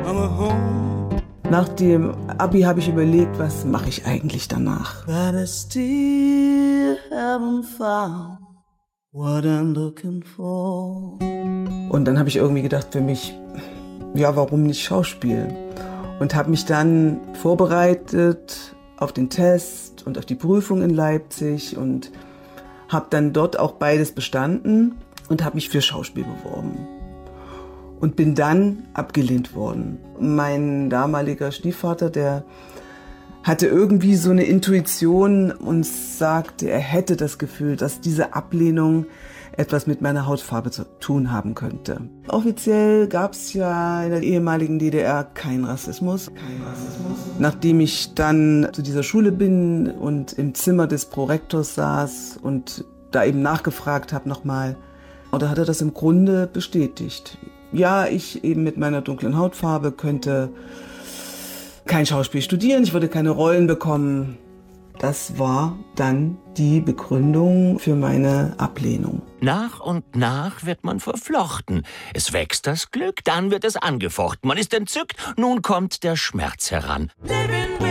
Nach dem Abi habe ich überlegt, was mache ich eigentlich danach? But I still haven't found what I'm looking for. Und dann habe ich irgendwie gedacht für mich, ja, warum nicht Schauspiel? Und habe mich dann vorbereitet auf den Test und auf die Prüfung in Leipzig und habe dann dort auch beides bestanden und habe mich für Schauspiel beworben. Und bin dann abgelehnt worden. Mein damaliger Stiefvater, der hatte irgendwie so eine Intuition und sagte, er hätte das Gefühl, dass diese Ablehnung etwas mit meiner Hautfarbe zu tun haben könnte. Offiziell gab es ja in der ehemaligen DDR keinen Rassismus. Nachdem ich dann zu dieser Schule bin und im Zimmer des Prorektors saß und da eben nachgefragt habe nochmal, da hat er das im Grunde bestätigt. Ja, ich eben mit meiner dunklen Hautfarbe könnte kein Schauspiel studieren, ich würde keine Rollen bekommen. Das war dann die Begründung für meine Ablehnung. Nach und nach wird man verflochten. Es wächst das Glück, dann wird es angefochten. Man ist entzückt, nun kommt der Schmerz heran.